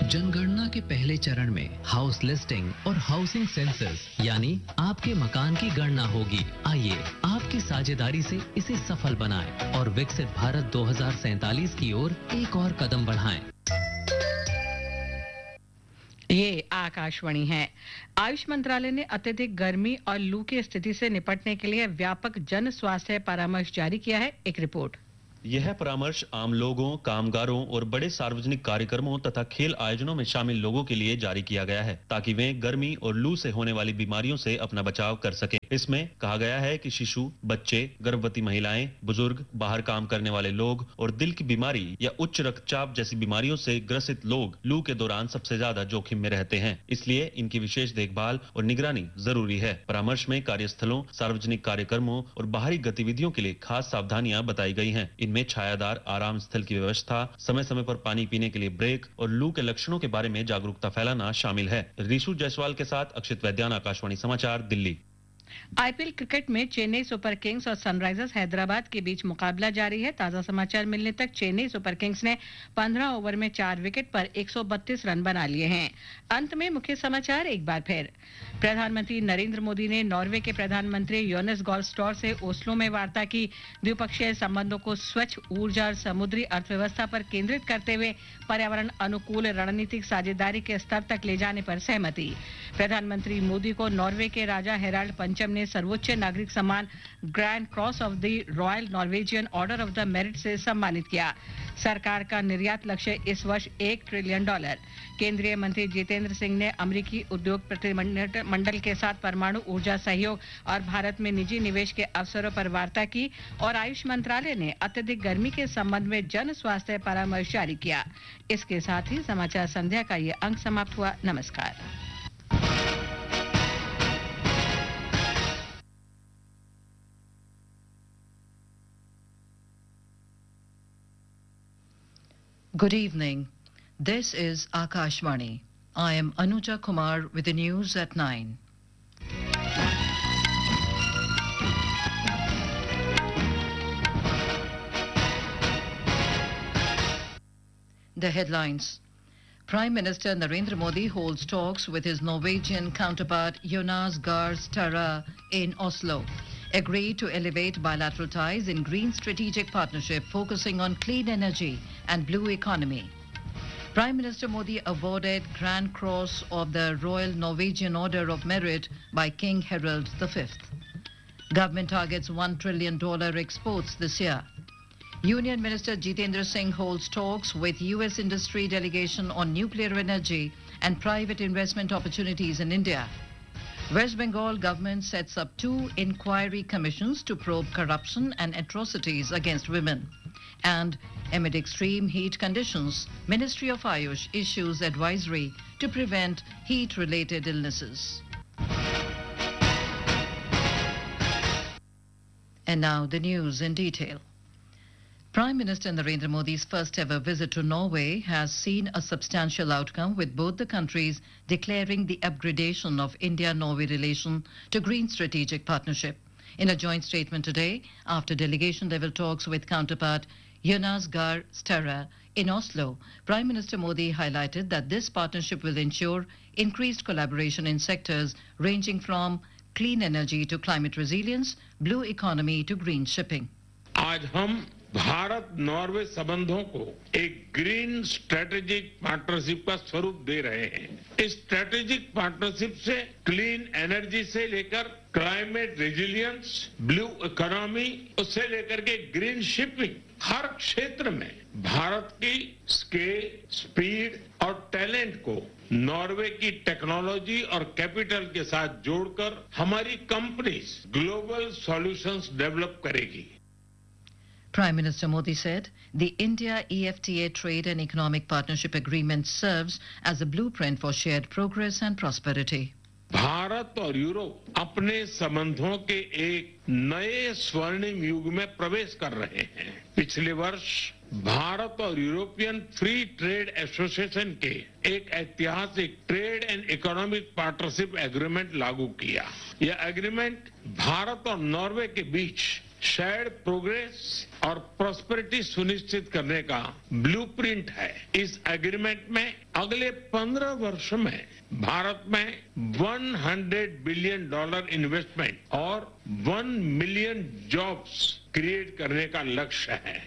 जनगणना के पहले चरण में हाउस लिस्टिंग और हाउसिंग सेंसस यानी आपके मकान की गणना होगी। आइए आपकी साझेदारी से इसे सफल बनाएं और विकसित भारत 2047 की ओर एक और कदम बढ़ाएं। ये आकाशवाणी है। आयुष मंत्रालय ने अत्यधिक गर्मी और लू की स्थिति से निपटने के लिए व्यापक जन स्वास्थ्य परामर्श जारी किया है। एक रिपोर्ट। यह परामर्श आम लोगों, कामगारों और बड़े सार्वजनिक कार्यक्रमों तथा खेल आयोजनों में शामिल लोगों के लिए जारी किया गया है ताकि वे गर्मी और लू से होने वाली बीमारियों से अपना बचाव कर सकें। इसमें कहा गया है कि शिशु, बच्चे, गर्भवती महिलाएं, बुजुर्ग, बाहर काम करने वाले लोग और दिल की बीमारी या उच्च रक्तचाप जैसी बीमारियों से ग्रसित लोग लू के दौरान सबसे ज्यादा जोखिम में रहते हैं। इसलिए इनकी विशेष देखभाल और निगरानी जरूरी है। परामर्श में कार्यस्थलों, सार्वजनिक कार्यक्रमों और बाहरी गतिविधियों के लिए खास सावधानियां बताई गई हैं। इनमें छायादार आराम स्थल की व्यवस्था, समय समय पर पानी पीने के लिए ब्रेक और लू के लक्षणों के बारे में जागरूकता फैलाना शामिल है। ऋषु जायसवाल के साथ अक्षित वैद्यान, आकाशवाणी समाचार, दिल्ली। आईपीएल क्रिकेट में चेन्नई सुपर किंग्स और सनराइजर्स हैदराबाद के बीच मुकाबला जारी है। ताजा समाचार मिलने तक चेन्नई सुपर किंग्स ने 15 ओवर में 4 विकेट पर 132 रन बना लिए हैं। अंत में मुख्य समाचार एक बार फिर। प्रधानमंत्री नरेंद्र मोदी ने नॉर्वे के प्रधानमंत्री योनेस गार स्टोर से ओस्लो में वार्ता की। द्विपक्षीय संबंधों को स्वच्छ ऊर्जा और समुद्री अर्थव्यवस्था पर केंद्रित करते हुए पर्यावरण अनुकूल रणनीतिक साझेदारी के स्तर तक ले जाने पर सहमति। प्रधानमंत्री मोदी को नॉर्वे के राजा हेराल्ड पंचम ने सर्वोच्च नागरिक सम्मान grand cross of the royal Norwegian order of the merit से सम्मानित किया। सरकार का निर्यात लक्ष्य इस वर्ष $1 ट्रिलियन। केंद्रीय मंत्री जितेंद्र सिंह ने अमेरिकी उद्योग प्रतिनिधिमंडल के साथ परमाणु ऊर्जा सहयोग और भारत में निजी निवेश के अवसरों पर वार्ता की। और आयुष मंत्रालय ने अत्यधिक गर्मी के संबंध में जन स्वास्थ्य परामर्श जारी किया। इसके साथ ही समाचार संध्या का ये अंक समाप्त हुआ। नमस्कार। Good evening. This is Akashvani. I am Anuja Kumar with the news at 9. The headlines. Prime Minister Narendra Modi holds talks with his Norwegian counterpart Jonas Gahr Støre in Oslo. Agreed to elevate bilateral ties in green strategic partnership focusing on clean energy and blue economy. Prime Minister Modi awarded Grand Cross of the Royal Norwegian Order of Merit by King Harald V. Government targets $1 trillion exports this year. Union Minister Jitendra Singh holds talks with U.S. industry delegation on nuclear energy and private investment opportunities in India. West Bengal government sets up 2 inquiry commissions to probe corruption and atrocities against women. And amid extreme heat conditions, Ministry of Ayush issues advisory to prevent heat-related illnesses. And now the news in detail. Prime Minister Narendra Modi's first ever visit to Norway has seen a substantial outcome, with both the countries declaring the upgradation of India-Norway relation to green strategic partnership. In a joint statement today, after delegation-level talks with counterpart Jonas Gahr Støre in Oslo, Prime Minister Modi highlighted that this partnership will ensure increased collaboration in sectors ranging from clean energy to climate resilience, blue economy to green shipping. आज हम Bharat Norway संबंधों को एक green strategic partnership का स्वरूप दे रहे हैं। इस स्ट्रेटेजिक पार्टनरशिप से क्लीन एनर्जी से लेकर क्लाइमेट रेजिलियंस, ब्लू इकोनॉमी, उससे लेकर के ग्रीन शिपिंग, हर क्षेत्र में भारत की स्केल, स्पीड और टैलेंट को नॉर्वे की टेक्नोलॉजी और कैपिटल के साथ जोड़कर हमारी कंपनीज ग्लोबल सॉल्यूशंस डेवलप करेगी। Prime Minister Modi said the India-EFTA trade and economic partnership agreement serves as a blueprint for shared progress and prosperity. Bharat और यूरोप अपने संबंधों के एक नए स्वर्णिम युग में प्रवेश कर रहे हैं। पिछले वर्ष भारत और यूरोपियन फ्री ट्रेड एसोसिएशन के एक ऐतिहासिक trade and economic partnership agreement लागू किया। यह एग्रीमेंट भारत और नॉर्वे के बीच शेयर्ड प्रोग्रेस और प्रॉस्पेरिटी सुनिश्चित करने का ब्लूप्रिंट है। इस एग्रीमेंट में अगले 15 वर्ष में भारत में $100 बिलियन इन्वेस्टमेंट और 1 मिलियन जॉब्स क्रिएट करने का लक्ष्य है।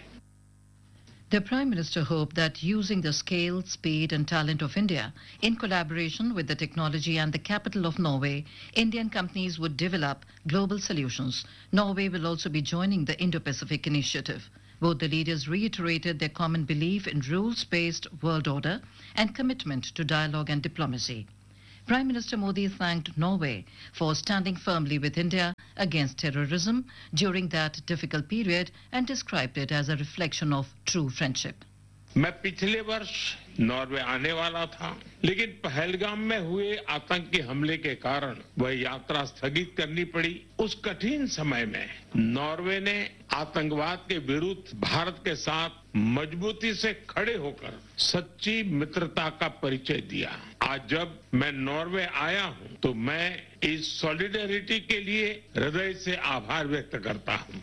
The Prime Minister hoped that using the scale, speed and talent of India in collaboration with the technology and the capital of Norway, Indian companies would develop global solutions. Norway will also be joining the Indo-Pacific initiative. Both the leaders reiterated their common belief in rules-based world order and commitment to dialogue and diplomacy. Prime Minister Modi thanked Norway for standing firmly with India against terrorism during that difficult period and described it as a reflection of true friendship. मैं पिछले वर्ष Norway आने वाला था, लेकिन पहलगाम में हुए आतंकी हमले के कारण वह यात्रा स्थगित करनी पड़ी। उस कठिन समय में नॉर्वे ने आतंकवाद के विरुद्ध भारत के साथ मजबूती से खड़े होकर सच्ची मित्रता का परिचय दिया। आज जब मैं नॉर्वे आया हूं, तो मैं इस सॉलिडेरिटी के लिए हृदय से आभार व्यक्त करता हूं।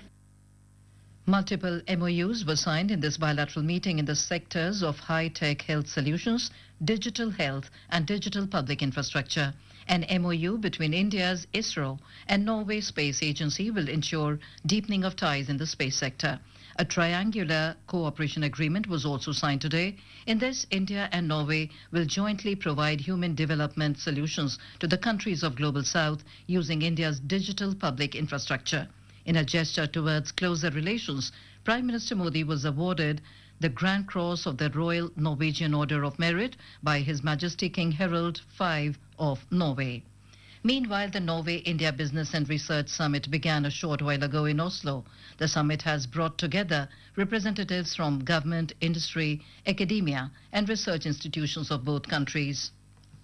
Multiple MOUs were signed in this bilateral meeting in the sectors of high-tech health solutions, digital health and digital public infrastructure. An MOU between India's ISRO and Norway's space agency will ensure deepening of ties in the space sector. A triangular cooperation agreement was also signed today. In this, India and Norway will jointly provide human development solutions to the countries of Global South using India's digital public infrastructure. In a gesture towards closer relations, Prime Minister Modi was awarded the Grand Cross of the Royal Norwegian Order of Merit by His Majesty King Harald V of Norway. Meanwhile, the Norway-India Business and Research Summit began a short while ago in Oslo. The summit has brought together representatives from government, industry, academia and research institutions of both countries.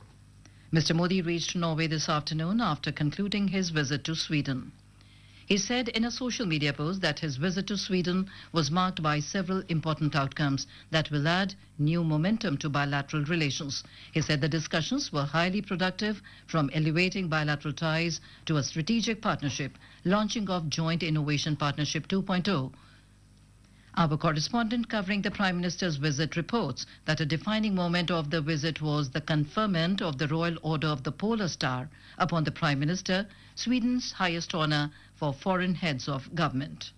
Mr. Modi reached Norway this afternoon after concluding his visit to Sweden. He said in a social media post that his visit to Sweden was marked by several important outcomes that will add new momentum to bilateral relations. He said the discussions were highly productive, from elevating bilateral ties to a strategic partnership, launching of Joint Innovation Partnership 2.0. Our correspondent covering the Prime Minister's visit reports that a defining moment of the visit was the conferment of the Royal Order of the Polar Star upon the Prime Minister, Sweden's highest honor for foreign heads of government.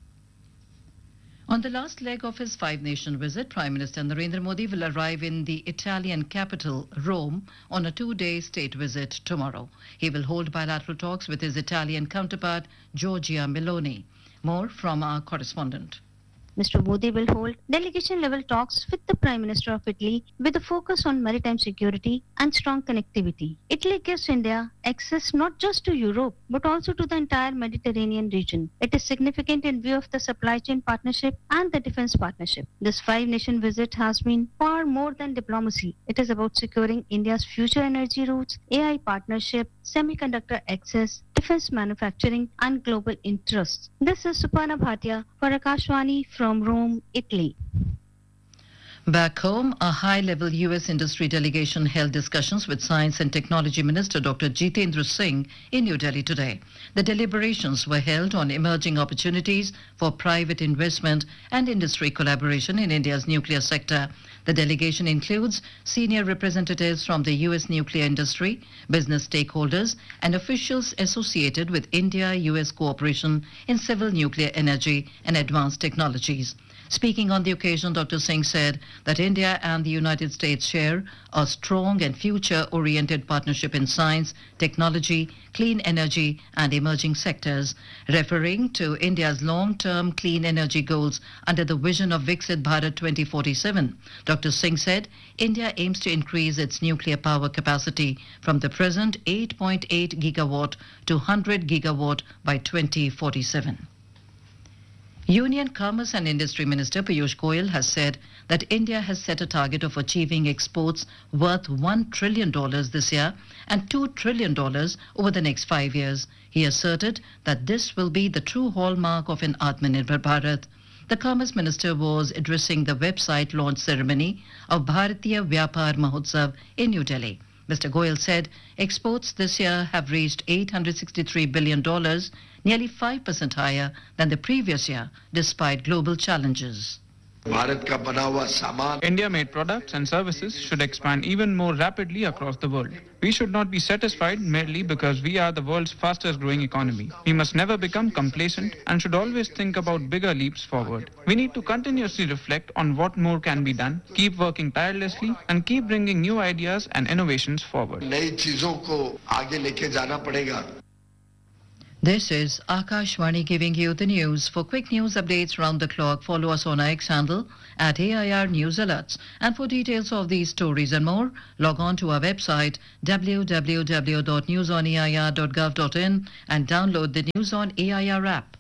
On the last leg of his five-nation visit, Prime Minister Narendra Modi will arrive in the Italian capital, Rome, on a two-day state visit tomorrow. He will hold bilateral talks with his Italian counterpart, Giorgia Meloni. More from our correspondent. Mr. Modi will hold delegation-level talks with the Prime Minister of Italy with a focus on maritime security and strong connectivity. Italy gives India access not just to Europe but also to the entire Mediterranean region. It is significant in view of the supply chain partnership and the defense partnership. This five-nation visit has been far more than diplomacy. It is about securing India's future energy routes, AI partnership, semiconductor access, defense manufacturing and global interests. This is Suparna Bhatia for Akashvani from Rome, Italy. Back home, a high-level U.S. industry delegation held discussions with Science and Technology Minister Dr. Jitendra Singh in New Delhi today. The deliberations were held on emerging opportunities for private investment and industry collaboration in India's nuclear sector. The delegation includes senior representatives from the U.S. nuclear industry, business stakeholders, and officials associated with India-U.S. cooperation in civil nuclear energy and advanced technologies. Speaking on the occasion, Dr. Singh said that India and the United States share a strong and future-oriented partnership in science, technology, clean energy and emerging sectors. Referring to India's long-term clean energy goals under the vision of Viksit Bharat 2047, Dr. Singh said India aims to increase its nuclear power capacity from the present 8.8 gigawatt to 100 gigawatt by 2047. Union Commerce and Industry Minister Piyush Goyal has said that India has set a target of achieving exports worth $1 trillion this year and $2 trillion over the next 5 years. He asserted that this will be the true hallmark of an Atmanirbhar Bharat. The Commerce Minister was addressing the website launch ceremony of Bharatiya Vyapar Mahotsav in New Delhi. Mr. Goyal said exports this year have reached $863 billion, nearly 5% higher than the previous year, despite global challenges. India-made products and services should expand even more rapidly across the world. We should not be satisfied merely because we are the world's fastest growing economy. We must never become complacent and should always think about bigger leaps forward. We need to continuously reflect on what more can be done, keep working tirelessly, and keep bringing new ideas and innovations forward. This is Akashvani giving you the news. For quick news updates round the clock, follow us on our X handle at AIR News Alerts. And for details of these stories and more, log on to our website www.newsonair.gov.in and download the News on AIR app.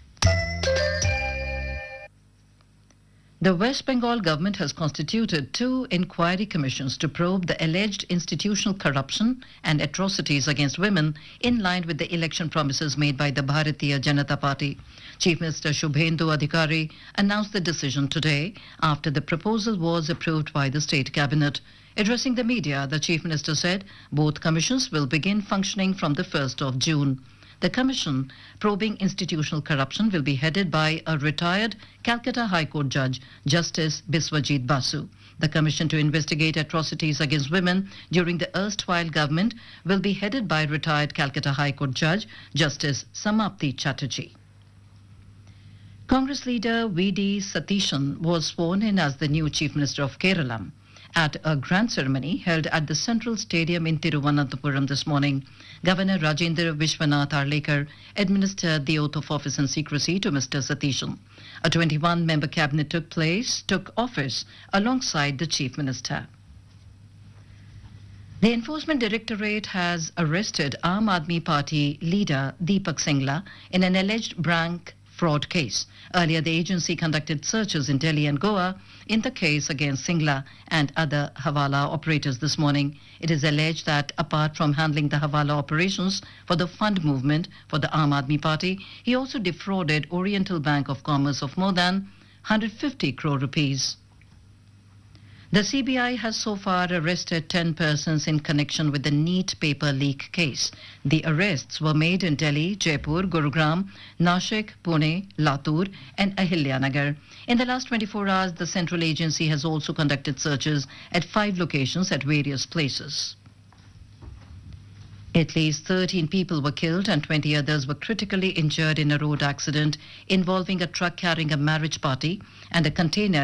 The West Bengal government has constituted 2 inquiry commissions to probe the alleged institutional corruption and atrocities against women in line with the election promises made by the Bharatiya Janata Party. Chief Minister Shubhendu Adhikari announced the decision today after the proposal was approved by the state cabinet. Addressing the media, the Chief Minister said both commissions will begin functioning from the 1st of June. The commission probing institutional corruption will be headed by a retired Calcutta High Court judge, Justice Biswajit Basu. The commission to investigate atrocities against women during the erstwhile government will be headed by retired Calcutta High Court judge, Justice Samapti Chatterjee. Congress leader V.D. Satishan was sworn in as the new Chief Minister of Kerala at a grand ceremony held at the Central Stadium in Tiruvananthapuram this morning. Governor Rajendra Vishwanath Arlekar administered the oath of office and secrecy to Mr. Satishan. A 21-member cabinet took office alongside the Chief Minister. The Enforcement Directorate has arrested Aam Aadmi Party leader Deepak Singla in an alleged bank fraud case. Earlier, the agency conducted searches in Delhi and Goa in the case against Singla and other Hawala operators this morning. It is alleged that apart from handling the Hawala operations for the fund movement for the Aam Aadmi Party, he also defrauded Oriental Bank of Commerce of more than 150 crore rupees. The CBI has so far arrested 10 persons in connection with the NEET paper leak case. The arrests were made in Delhi, Jaipur, Gurugram, Nashik, Pune, Latur and Ahilyanagar. In the last 24 hours, the central agency has also conducted searches at 5 locations at various places. At least 13 people were killed and 20 others were critically injured in a road accident involving a truck carrying a marriage party and a container